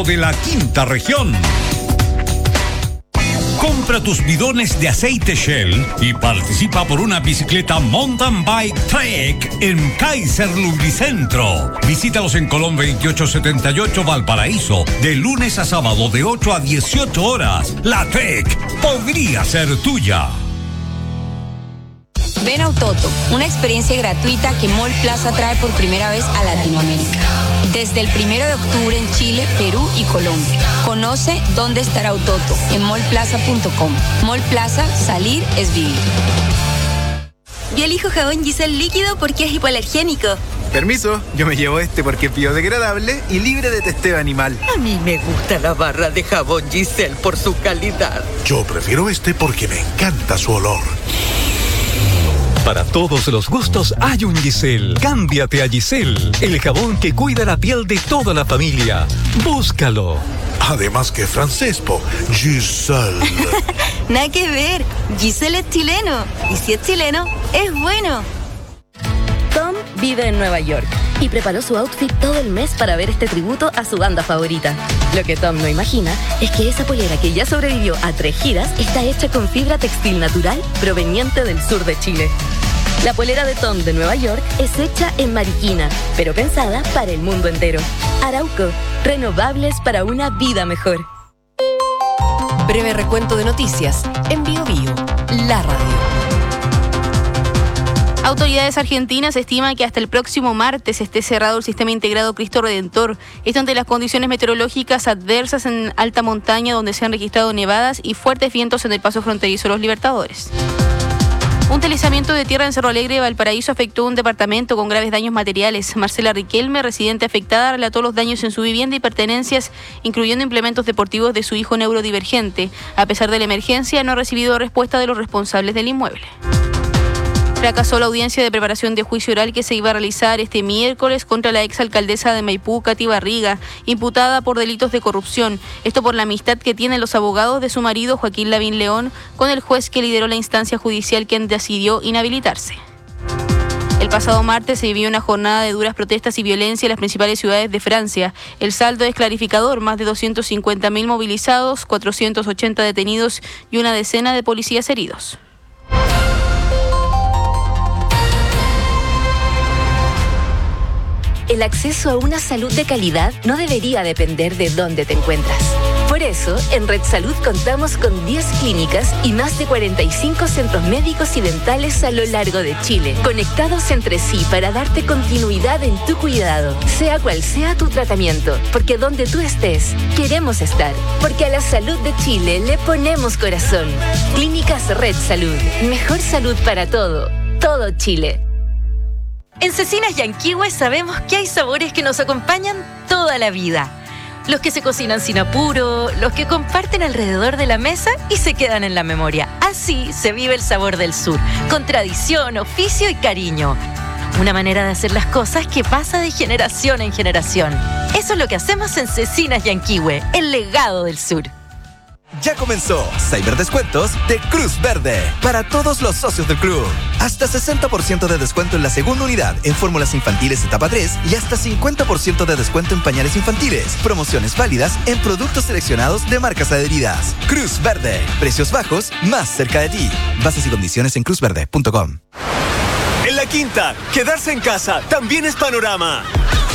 de la quinta región. Compra tus bidones de aceite Shell y participa por una bicicleta Mountain Bike Trek en Kaiser Lubricentro. Visítalos en Colón 2878 Valparaíso, de lunes a sábado de 8 a 18 horas. La Trek podría ser tuya. Ven a Autoto, una experiencia gratuita que Mall Plaza trae por primera vez a Latinoamérica. Desde el 1 de octubre en Chile, Perú y Colombia. Conoce dónde estará Autoto en mallplaza.com. Mall Plaza, salir es vivir. Yo elijo jabón Giselle líquido porque es hipoalergénico. Permiso, yo me llevo este porque es biodegradable y libre de testeo animal. A mí me gusta la barra de jabón Giselle por su calidad. Yo prefiero este porque me encanta su olor. Para todos los gustos hay un Giselle. Cámbiate a Giselle, el jabón que cuida la piel de toda la familia. Búscalo. Además que francés, Giselle. Nada que ver, Giselle es chileno. Y si es chileno, es bueno. Tom vive en Nueva York y preparó su outfit todo el mes para ver este tributo a su banda favorita. Lo que Tom no imagina es que esa polera que ya sobrevivió a 3 giras está hecha con fibra textil natural proveniente del sur de Chile. La polera de Tom de Nueva York es hecha en Mariquina, pero pensada para el mundo entero. Arauco, renovables para una vida mejor. Breve recuento de noticias en Bio Bio, la radio. Autoridades argentinas estiman que hasta el próximo martes esté cerrado el sistema integrado Cristo Redentor. Esto ante las condiciones meteorológicas adversas en alta montaña, donde se han registrado nevadas y fuertes vientos en el paso fronterizo de los Libertadores. Un deslizamiento de tierra en Cerro Alegre, Valparaíso, afectó un departamento con graves daños materiales. Marcela Riquelme, residente afectada, relató los daños en su vivienda y pertenencias, incluyendo implementos deportivos de su hijo neurodivergente. A pesar de la emergencia, no ha recibido respuesta de los responsables del inmueble. Fracasó la audiencia de preparación de juicio oral que se iba a realizar este miércoles contra la exalcaldesa de Maipú, Katy Barriga, imputada por delitos de corrupción. Esto por la amistad que tienen los abogados de su marido, Joaquín Lavín León, con el juez que lideró la instancia judicial, quien decidió inhabilitarse. El pasado martes se vivió una jornada de duras protestas y violencia en las principales ciudades de Francia. El saldo es clarificador: más de 250.000 movilizados, 480 detenidos y una decena de policías heridos. El acceso a una salud de calidad no debería depender de dónde te encuentras. Por eso, en Red Salud contamos con 10 clínicas y más de 45 centros médicos y dentales a lo largo de Chile, conectados entre sí para darte continuidad en tu cuidado, sea cual sea tu tratamiento, porque donde tú estés, queremos estar, porque a la salud de Chile le ponemos corazón. Clínicas Red Salud, mejor salud para todo Chile. En Cecinas Yanquihue sabemos que hay sabores que nos acompañan toda la vida. Los que se cocinan sin apuro, los que comparten alrededor de la mesa y se quedan en la memoria. Así se vive el sabor del sur, con tradición, oficio y cariño. Una manera de hacer las cosas que pasa de generación en generación. Eso es lo que hacemos en Cecinas Yanquihue, el legado del sur. Ya comenzó Cyberdescuentos de Cruz Verde para todos los socios del club. Hasta 60% de descuento en la segunda unidad en fórmulas infantiles etapa 3 y hasta 50% de descuento en pañales infantiles. Promociones válidas en productos seleccionados de marcas adheridas. Cruz Verde, precios bajos más cerca de ti. Bases y condiciones en cruzverde.com. En La Quinta, quedarse en casa también es panorama.